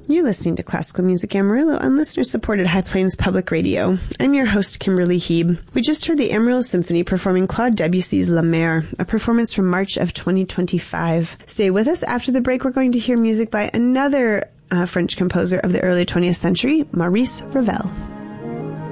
You're listening to Classical Music Amarillo on listener-supported High Plains Public Radio. I'm your host, Kimberly Heeb. We just heard the Amarillo Symphony performing Claude Debussy's La Mer, a performance from March of 2025. Stay with us. After the break, we're going to hear music by another French composer of the early 20th century, Maurice Ravel.